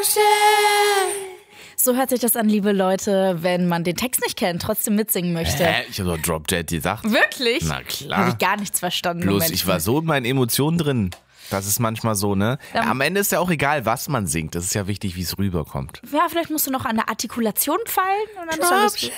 So hört sich das an, liebe Leute, wenn man den Text nicht kennt, trotzdem mitsingen möchte. Ich habe doch Drop Dead gesagt. Wirklich? Na klar. Habe ich gar nichts verstanden. Bloß Moment. ich war so in meinen Emotionen drin. Das ist manchmal so, ne? Am Ende ist ja auch egal, was man singt. Das ist ja wichtig, wie es rüberkommt. Ja, vielleicht musst du noch an der Artikulation feilen und dann ist alles gut.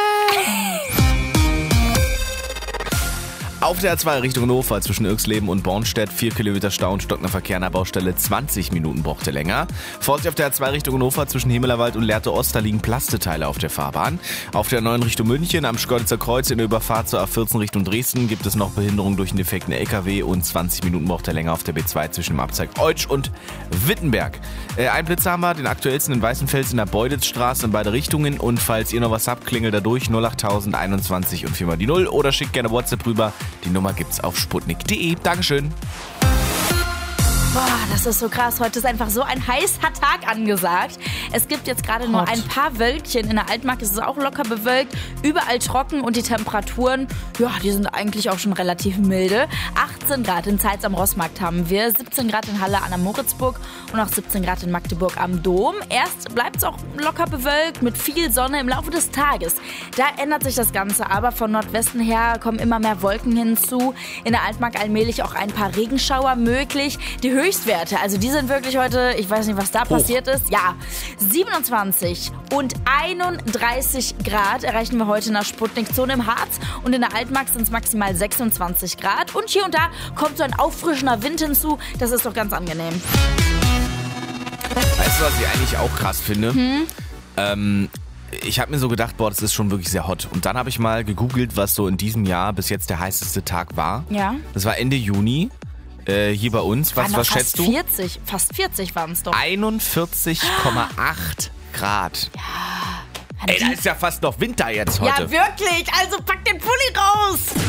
Auf der A2 Richtung Hannover zwischen Irxleben und Bornstedt 4 Kilometer Stau und stockender Verkehr an der Baustelle, 20 Minuten brauchte länger. Vorsicht auf der A2 Richtung Hannover zwischen Hemelerwald und Lehrte Ost, da liegen Plasteteile auf der Fahrbahn. Auf der 9 Richtung München am Schkeuditzer Kreuz in der Überfahrt zur A14 Richtung Dresden gibt es noch Behinderung durch einen defekten LKW und 20 Minuten braucht er länger auf der B2 zwischen dem Abzweig Eutsch und Wittenberg. Ein Blitzer haben wir, den aktuellsten in Weißenfels in der Beuditzstraße in beide Richtungen und falls ihr noch was habt, klingelt da durch 08021 und 4 mal die 0 oder schickt gerne WhatsApp rüber. Die Nummer gibt's auf sputnik.de. Dankeschön. Boah, das ist so krass. Heute ist einfach so ein heißer Tag angesagt. Es gibt jetzt gerade nur ein paar Wölkchen. In der Altmark ist es auch locker bewölkt. Überall trocken und die Temperaturen, ja, die sind eigentlich auch schon relativ milde. 18 Grad in Zeitz am Rossmarkt haben wir, 17 Grad in Halle an der Moritzburg und auch 17 Grad in Magdeburg am Dom. Erst bleibt es auch locker bewölkt mit viel Sonne im Laufe des Tages. Da ändert sich das Ganze, aber von Nordwesten her kommen immer mehr Wolken hinzu. In der Altmark allmählich auch ein paar Regenschauer möglich. Die Höchstwerte, also die sind wirklich heute, ich weiß nicht, was da passiert ist. Ja, 27 und 31 Grad erreichen wir heute in der Sputnik-Zone im Harz und in der Altmark sind es maximal 26 Grad. Und hier und da kommt so ein auffrischender Wind hinzu. Das ist doch ganz angenehm. Weißt du, was ich eigentlich auch krass finde? Ich habe mir so gedacht, boah, das ist schon wirklich sehr hot. Und dann habe ich mal gegoogelt, was so in diesem Jahr bis jetzt der heißeste Tag war. Ja. Das war Ende Juni. Hier bei uns. Was schätzt du? 40, fast 40 waren es doch. 41,8 Grad. Ja. Ey, da ist ja fast noch Winter jetzt heute. Ja, wirklich. Also pack den Pulli raus.